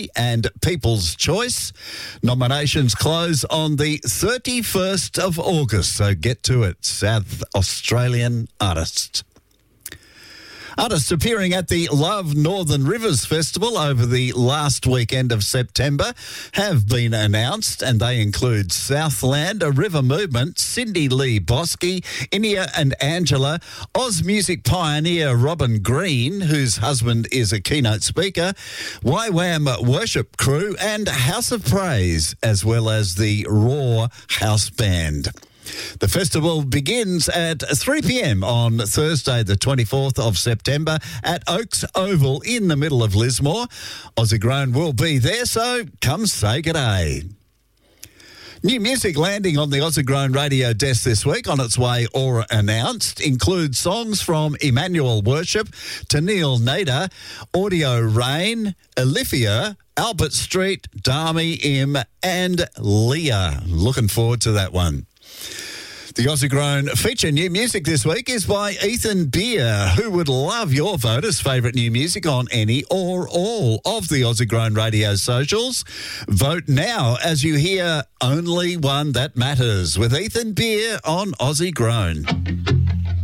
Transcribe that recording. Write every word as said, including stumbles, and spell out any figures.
and People's Choice. Nominations close on the thirty-first of August, so get to it, South Australian artists. Artists appearing at the Love Northern Rivers Festival over the last weekend of September have been announced, and they include Southland, A River Movement, Cindy Lee Bosky, Inia and Angela, Oz music pioneer Robin Green, whose husband is a keynote speaker, Y WAM Worship Crew, and House of Praise, as well as the Raw House Band. The festival begins at three p.m. on Thursday the twenty-fourth of September at Oaks Oval in the middle of Lismore. Aussie Grown will be there, so come say g'day. New music landing on the Aussie Grown radio desk this week, on its way or announced, includes songs from Emmanuel Worship, Tennille Nader, Audio Rain, Alifia, Albert Street, Dami Im, and Leah. Looking forward to that one. The Aussie Grown feature new music this week is by Ethan Beer, who would love your vote as favourite new music on any or all of the Aussie Grown radio socials. Vote now as you hear Only One That Matters with Ethan Beer on Aussie Grown.